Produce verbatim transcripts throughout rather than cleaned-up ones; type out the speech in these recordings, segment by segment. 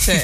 Sí.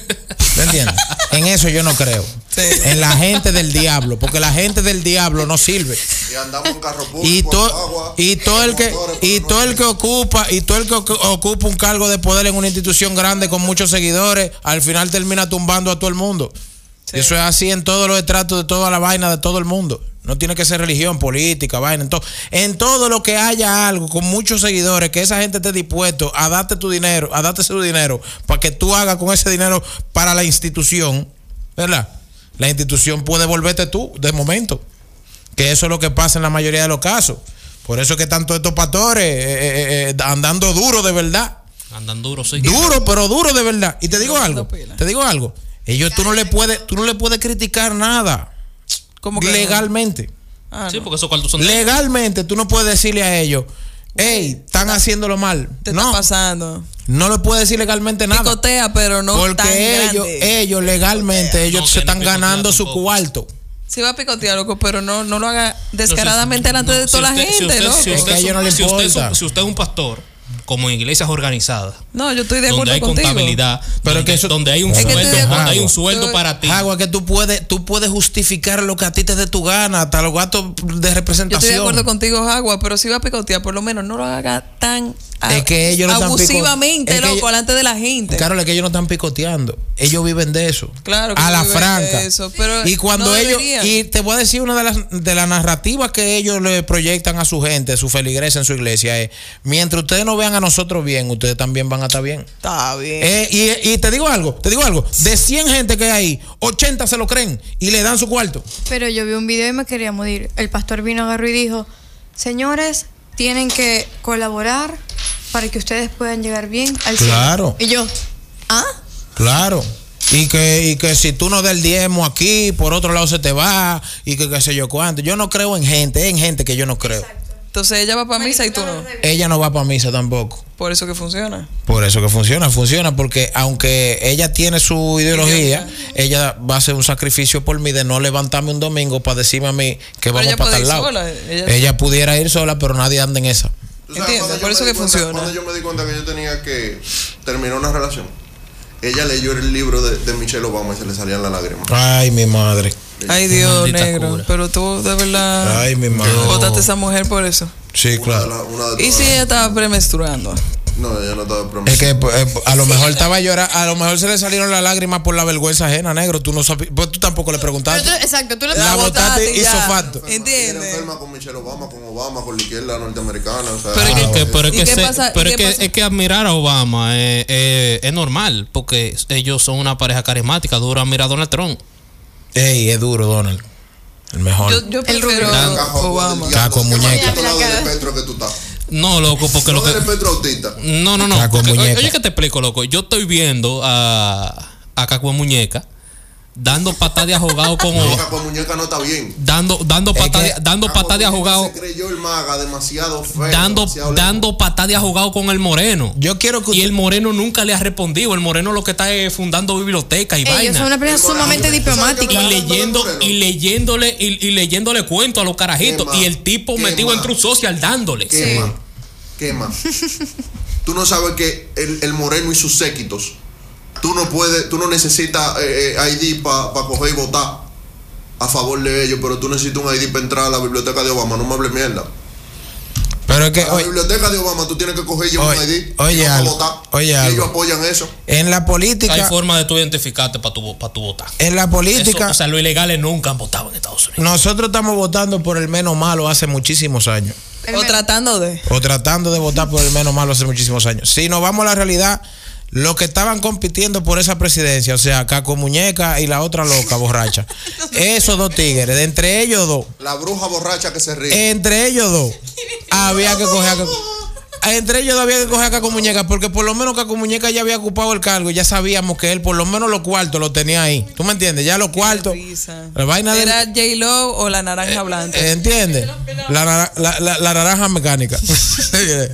¿Me entiendes? En eso yo no creo. Sí. En la gente del diablo, porque la gente del diablo no sirve. Y andamos en carro público, Y todo agua, y todo el que motores, y pero todo no el que ocupa y todo el que ocupa un cargo de poder en una institución grande con muchos seguidores, al final termina tumbando a todo el mundo. Sí. Eso es así en todos los estratos de toda la vaina de todo el mundo. No tiene que ser religión, política, vaina. En, to en todo lo que haya algo con muchos seguidores, que esa gente esté dispuesto a darte tu dinero, a darte su dinero, para que tú hagas con ese dinero para la institución, ¿verdad? La institución puede volverte tú, de momento. Que eso es lo que pasa en la mayoría de los casos. Por eso es que tanto estos pastores eh, eh, andando duro de verdad. Andan duro, sí. Duro, pero duro de verdad. Y te digo algo, te digo algo. Ellos tú no le puedes, tú no le puedes criticar nada. ¿Cómo que Legalmente. no? Ah, Sí, no. porque esos cuartos son Legalmente tú no puedes decirle a ellos, hey, están haciéndolo mal. Te No, está pasando. no le puedes decir legalmente nada. Picotea, pero no tan Porque ellos, grande. ellos legalmente, ellos No, se que están ni picotea ganando su tampoco. cuarto. Sí va a picotear, loco, pero no, no lo haga descaradamente No, si- delante de no, toda si la usted- si gente, usted- loco. si Es usted que a es ellos no un- les si usted es un- importa. Si usted es un pastor, como en iglesias organizadas, No, yo estoy de donde acuerdo hay contigo. contabilidad, Pero donde, que eso- donde hay un Es que sueldo, estoy de donde hay acuerdo. un sueldo Yo- para ti. Agua, que tú puedes, tú puedes justificar lo que a ti te dé tu gana, hasta los gastos de Yo representación. estoy de acuerdo contigo, Agua, pero si va a picotear, por lo menos no lo haga tan a- Es que ellos no están pico- abusivamente, es que loco, ellos- delante de la gente. Claro, es que ellos no están picoteando. Ellos viven de eso. Claro que a la viven de franca. eso, pero y cuando no ellos. deberían. Y te voy a decir una de las, de las narrativas que ellos le proyectan a su gente, a su feligreses en su iglesia, es: mientras ustedes nos vean a nosotros bien, ustedes también van a estar bien. Está bien. Eh, y, y te digo algo, te digo algo. De cien gente que hay ahí, ochenta se lo creen y le dan su cuarto. Pero yo vi un video y me quería morir. El pastor vino, agarró y dijo, señores, tienen que colaborar para que ustedes puedan llegar bien al cielo. Claro. Y yo, ¿ah? Claro. Y que, y que si tú no das el diezmo aquí, por otro lado se te va, y que qué sé yo cuánto. Yo no creo en gente, en gente que yo no creo. Entonces ella va para misa y tú no. Ella no va para misa tampoco. Por eso que funciona. Por eso que funciona, funciona, porque aunque ella tiene su ideología, ella va a hacer un sacrificio por mí de no levantarme un domingo para decirme a mí que Pero vamos ella para puede tal ir lado. sola, ella- Ella pudiera ir sola, pero nadie anda en esa. ¿Tú sabes Entiendo, cuando yo por me eso di que cuenta- funciona. Cuando yo me di cuenta que yo tenía que terminar una relación, ella leyó el libro de, de Michelle Obama y se le salían las lágrimas. Ay, mi madre. Ay, Dios, Maldita negro. cura. Pero tú, de verdad, Ay, mi madre. votaste a esa mujer por eso. Sí, Una de claro. la- una de ¿Y todas si las- ella estaba premenstruando? No, ella no estaba Es prometiendo. que eh, a lo mejor estaba llorando, a lo mejor se le salieron las lágrimas por la vergüenza ajena, negro. Tú no sabías, pues tú tampoco le preguntaste. Pero tú- exacto, tú le La botaste, hizo ya. facto. Ella era ¿Entiendes? enferma con Michelle Obama, con Obama, con la izquierda norteamericana. O sea, Pero Es que, pero es ¿Y que, qué se- pasa- pero y es qué que, pasa? es que admirar a Obama es, es- es normal, porque ellos son una pareja carismática. Duro admirar a Donald Trump. Ey, es duro, Donald. El mejor. Yo, yo prefiero rubio. Obama. Caco muñeca. ¿Qué lado de Petro que tú estás? No, loco, porque No lo que. eres Petro autista. No, no, no. Caco porque- Muñeca. oye, que te explico, loco. Yo estoy viendo a, a Caco Muñeca dando patas de ahogado con No, Obama. Caco Muñeca no está bien. Dando, dando Es patas que de, dando Caco patas de Muñeca ahogado. Se creyó el maga demasiado feo. Dando, demasiado dando patas de ahogado con el Moreno. Yo quiero que Y usted- el Moreno nunca le ha respondido. El Moreno lo que está es fundando bibliotecas y Ellos son vainas. una pareja sumamente ¿Tú sabes diplomática. qué Y me- leyendo, Moreno. y leyéndole, y, y leyéndole cuentos a los carajitos. ¿Qué más? Y el tipo ¿Qué metido en más? True Social dándole. ¿Qué más? ¿Qué más? Tú no sabes que el, el Moreno y sus séquitos, tú no puedes, tú no necesitas eh, eh, I D para pa coger y votar a favor de ellos, pero tú necesitas un I D para entrar a la biblioteca de Obama. No me hables mierda. Pero es que, A la oye, biblioteca de Obama tú tienes que coger ya un Oye, I D oye, y no pa' algo, votar. oye, y algo. ellos apoyan eso. en la Hay política, forma de tú identificarte para tu, pa tu votar. en la política, Eso, o sea, los ilegales nunca han votado en Estados Unidos. nosotros estamos votando por el menos malo hace muchísimos años. O tratando de. O tratando de votar por el menos malo hace muchísimos años. Si nos vamos a la realidad, los que estaban compitiendo por esa presidencia, o sea, Caco Muñeca y la otra loca, borracha, esos dos tigres, de entre ellos dos, La bruja borracha que se ríe. entre ellos dos, había que coger a Caco. Entre ellos dos había que coger a Caco Muñeca, porque por lo menos Caco Muñeca ya había ocupado el cargo y ya sabíamos que él por lo menos los cuartos los tenía ahí. ¿Tú me entiendes? Ya los cuartos. Risa. La vaina de. ¿Era J-Lo o la naranja blanca? ¿Entiendes? La, nara- la, la, la naranja mecánica.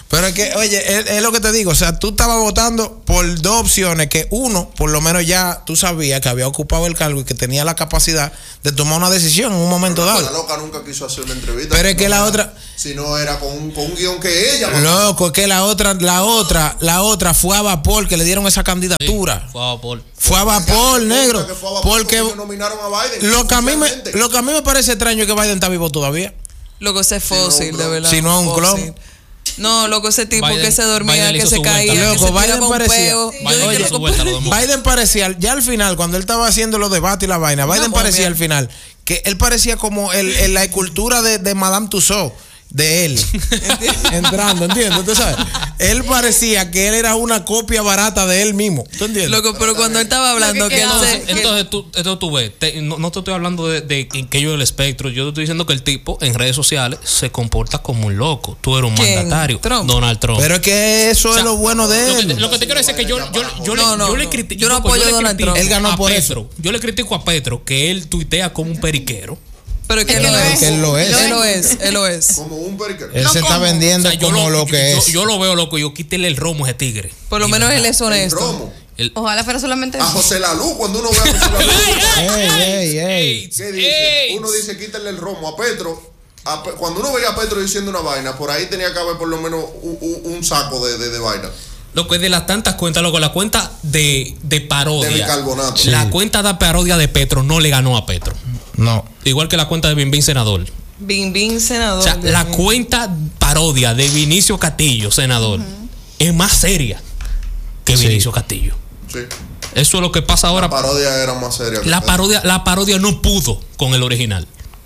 Pero es que, oye, es, es lo que te digo. O sea, tú estabas votando por dos opciones que uno, por lo menos ya tú sabías que había ocupado el cargo y que tenía la capacidad de tomar una decisión en un momento Pero dado. la loca nunca quiso hacer una entrevista. Pero es que no la era, otra... Si no era con un, con un guión que ella... Loco, es que la otra, la otra, la otra fue a vapor que le dieron esa candidatura. Sí, fue a vapor. Fue a vapor, negro. Que fue a vapor Porque ellos nominaron a Biden. lo que, a mí me, oficialmente. lo que a mí me parece extraño es que Biden está vivo todavía. Loco, ese es Si no, fósil, un de clon. verdad. Si no, un clon. Fósil. No, loco, ese tipo Biden- que se dormía, Biden que hizo se su caía, vuelta. que Loco, se Biden tiraba un parecía- peo. Biden Yo dije, hizo loco, su vuelta, lo demás. Biden parecía, ya al final, cuando él estaba haciendo los debates y la vaina, Biden No, parecía obvio. al final que él parecía como el, el- la escultura de, de Madame Tussauds, de él. Entrando, ¿entiendes? ¿Tú sabes? Él parecía que él era una copia barata de él mismo. ¿Tú entiendes? Loco, pero cuando él estaba hablando, que él Entonces, se. que- entonces tú, entonces tú ves, te- no, no te estoy hablando de, de que yo del espectro, yo te estoy diciendo que el tipo en redes sociales se comporta como un loco. Tú eres un ¿Quién? mandatario, Trump. Donald Trump. Pero es que eso O sea, es lo bueno de Lo que, él. te- lo que te quiero decir es que yo, yo, yo, le- No, no, yo le no. critico. Yo no apoyo le a Donald critico Trump. Él ganó a por Petro. Yo le critico a Petro que él tuitea como un periquero. Pero es que Es él que lo lo es. es. Que él lo es. Él lo es, él lo es. Como un periquero. Él No, se está ¿cómo? vendiendo O sea, yo como lo, que yo, es. Yo lo veo loco, yo quítele el romo a ese tigre. Por lo Y menos verdad. él es El honesto. romo. El- Ojalá fuera solamente A José Lalú, cuando uno ve a José Lalú. Ey, ey, ey. ¿Qué dice? Uno dice quítale el romo a Petro. A Pe- cuando uno veía a Petro diciendo una vaina, por ahí tenía que haber por lo menos un, un- un saco de, de, de vaina. Lo que es de las tantas cuentas, loco, la cuenta de, de parodia. De bicarbonato. La Sí. cuenta de parodia de Petro no le ganó a Petro. No. Igual que la cuenta de Bimbín Senador. Bim Bim senador. O sea, Dios la mío. cuenta parodia de Vinicio Castillo, senador, es más seria que Sí. Vinicio Castillo. Sí. Eso es lo que pasa ahora. La parodia era más seria. que La Petro. parodia, la parodia no pudo con el original.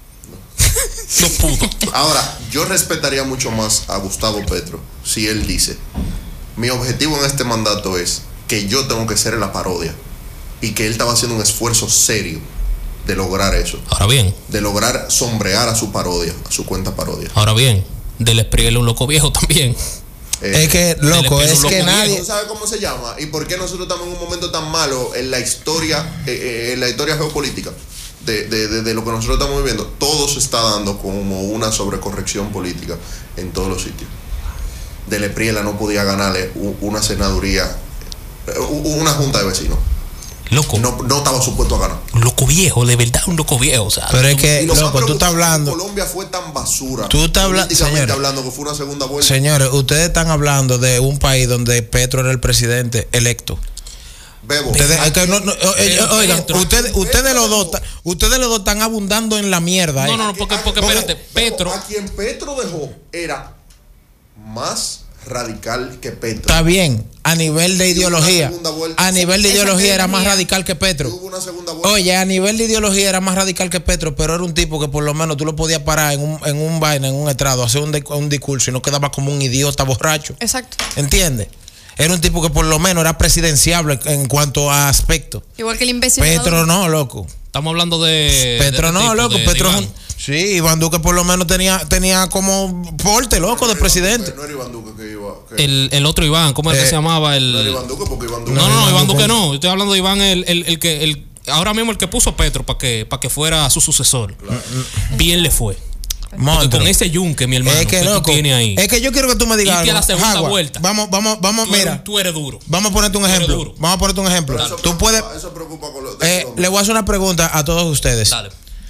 No pudo. Ahora, yo respetaría mucho más a Gustavo Petro si él dice: mi objetivo en este mandato es que yo tengo que ser la parodia. Y que él estaba haciendo un esfuerzo serio de lograr eso. Ahora bien, De lograr sombrear a su parodia, a su cuenta parodia. ahora bien, del Espriel un loco viejo también. Eh, Es que, loco, Dele, es pero que loco nadie. ¿Tú sabes cómo se llama? ¿Y por qué nosotros estamos en un momento tan malo en la historia, eh, eh, en la historia geopolítica de, de, de, de lo que nosotros estamos viviendo? Todo se está dando como una sobrecorrección política en todos los sitios. Del Espriela no podía ganarle u- una senaduría, eh, u- una junta de vecinos. Loco, No, no estaba supuesto a ganar. un loco viejo, de verdad, un loco viejo. O sea, Pero es que, Y lo más loco, tú estás preocupante, hablando. Colombia fue tan basura. Tú estás habla- políticamente señores. hablando, que fue una segunda vuelta. Señores, ustedes están hablando de un país donde Petro era el presidente electo. Bebo. Ustedes, hay que- no, no, o- eh, Pero oigan, Petro- ustedes, ustedes los dos, ta- ustedes los dos están abundando en la mierda. no, eh. no, no, porque, porque Porque- espérate, Bebo, Petro. A quien Petro dejó era más radical que Petro. Está bien, a nivel de Y hubo ideología. una segunda vuelta. A nivel de Esa ideología era más ideología. radical que Y Petro. hubo una segunda vuelta. Oye, a nivel de ideología era más radical que Petro, pero era un tipo que por lo menos tú lo podías parar en un, en un vaina, en un estrado, hacer un, di- un discurso y no quedaba como un idiota borracho. Exacto. ¿Entiendes? Era un tipo que por lo menos era presidenciable en cuanto a aspecto. Igual que el imbécil. Petro no, loco. Estamos hablando de. Petro de este no, tipo, loco. de- Petro de es Iván. un- Sí, Iván Duque por lo menos tenía, tenía como porte, loco, de No era Iván presidente. Duque, No era Iván Duque que iba. que- El, el otro Iván, ¿cómo es que Eh, se llamaba? El, no era Iván Duque porque Iván Duque. No, no, no, Iván Iván Duque. Duque no. Yo estoy hablando de Iván, el, el, el que. El, ahora mismo el que puso a Petro para que, para que fuera su sucesor. Bien le fue. Porque Monstruo. con ese yunque, mi hermano, Es que, que, loco, tú tienes ahí. es que yo quiero que tú me digas Irte a algo. la segunda Jagua, vuelta. Vamos, vamos, vamos, tú, eres, mira. tú eres duro. Vamos a ponerte un eres ejemplo. duro. Vamos a ponerte un ejemplo. Pero eso Tú puedes. preocupa- Eso preocupa con lo de Eh, Colombia. le voy a hacer una pregunta a todos ustedes. Dale.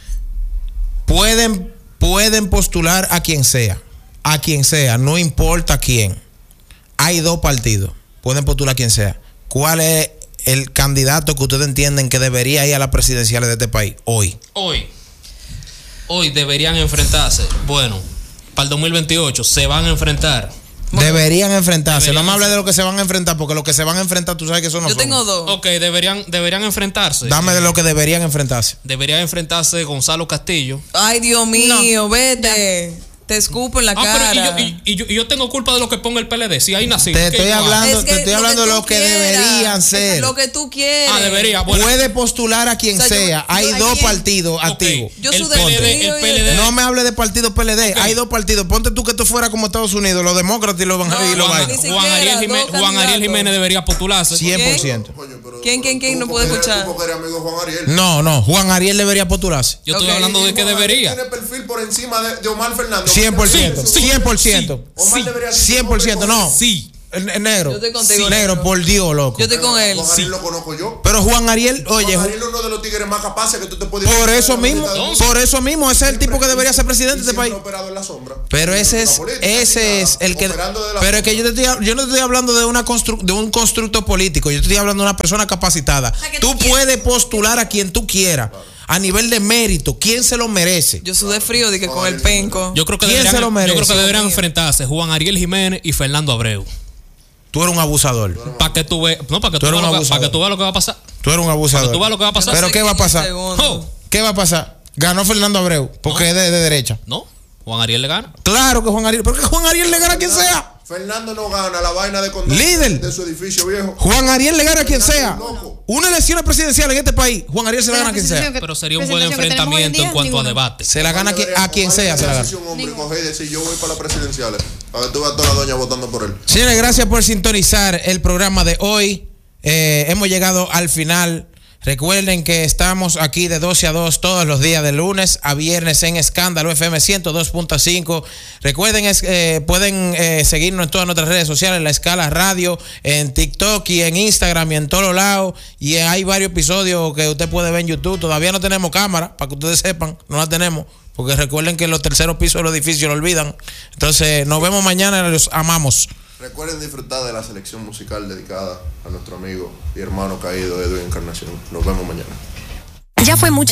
Pueden, pueden postular a quien sea. A quien sea, no importa quién. Hay dos partidos. Pueden postular a quien sea. ¿Cuál es el candidato que ustedes entienden que debería ir a las presidenciales de este país hoy? Hoy. Hoy deberían enfrentarse. Bueno, para el dos mil veintiocho se van a enfrentar. Deberían enfrentarse. Deberían no me hables de lo que se van a enfrentar, porque lo que se van a enfrentar, tú sabes que eso no Yo son. tengo dos. Ok, deberían, deberían enfrentarse. Dame de lo que deberían enfrentarse. Debería enfrentarse Gonzalo Castillo. Ay, Dios mío, vete. Te escupo en la Ah, pero cara. y yo, y, y yo, y yo tengo culpa de lo que ponga el P L D. Si ahí nací. Te ¿qué estoy yo hago? hablando- Es te estoy hablando de tú lo que quieras. deberían Es ser. Lo que tú quieres. Ah, debería. Bueno, Puede postular a quien O sea, yo- sea. Hay yo- dos ¿a quién? partidos ok, activos. Yo el soy P L D, del el P L D. No me hable de partido P L D. Ok. Hay dos partidos. Ponte tú que esto fuera como Estados Unidos, los demócratas y los, No, y los no, vainas. ni Juan siquiera, Ariel Jiménez, dos Juan Ariel candidatos. Jiménez debería postularse. cien por ciento. Coño, pero ¿Quién, quién, quién no puede escuchar? Tú porque eres amigo de Juan Ariel. No, no, Juan Ariel debería postularse. Yo estoy Ok. hablando de que Juan Ariel debería. tiene perfil por encima de, de Omar Fernández. cien por ciento, Sí, cien por ciento. Omar Sí, debería ser cien por ciento, no. Sí. El, el negro. Yo estoy contigo, negro, negro. por Dios, loco. Yo estoy con él. Juan Ariel lo conozco yo. Pero Juan Ariel, oye, Juan Ariel es uno de los tigres más capaces que tú te puedes por eso mismo, Entonces, por eso mismo, ese es el tipo que debería ser presidente de este país. Operado en la sombra. Pero ese es, La política, ese es el que. operando de la Pero es que sombra. yo, te estoy, yo no te estoy hablando de una constru, de un constructo político, yo te estoy hablando de una persona capacitada. sea, que Tú tú quieres. puedes postular a quien tú quieras, a nivel de mérito, quién se lo merece. Yo sudé frío de que con el penco. Yo creo que ¿Quién deberían, se lo yo merece? creo que deberían Dios mío. enfrentarse Juan Ariel Jiménez y Fernando Abreu. Tú eres un abusador. Para que tú veas, no, para que Tú tú eres veas un lo, que- para abusador. que tú veas lo que va a pasar. Tú eres un abusador. Tú vas lo que va a pasar. Pero ¿qué va a pasar? Oh, ¿Qué va a pasar? Ganó Fernando Abreu, porque No. es de, de derecha. no, Juan Ariel le gana. Claro que Juan Ariel, porque Juan Ariel le gana a quien sea. Fernando no gana la vaina de condón Líder. de su edificio viejo. Juan Ariel le gana a quien sea. Fernando es loco. Una elección presidencial en este país, Juan Ariel se la gana a quien sea. Pero sería un buen enfrentamiento en cuanto a debate. Se la gana a quien, a quien sea, se la gana. Un hombre coge y decir, yo voy para las presidenciales. A ver, tú vas a toda la doña votando por él. Señores, gracias por sintonizar el programa de hoy. Eh, hemos llegado al final. Recuerden que estamos aquí de doce a dos todos los días de lunes a viernes en Escándalo F M ciento dos punto cinco. Recuerden, es, eh, pueden eh, seguirnos en todas nuestras redes sociales, La Escala Radio, en TikTok y en Instagram y en todos lados. Y hay varios episodios que usted puede ver en YouTube. Todavía no tenemos cámara, para que ustedes sepan, no la tenemos. Porque recuerden que los terceros pisos del edificio lo olvidan. Entonces, nos vemos mañana, los amamos. Recuerden disfrutar de la selección musical dedicada a nuestro amigo y hermano caído Edwin Encarnación. Nos vemos mañana. Ya fue mucha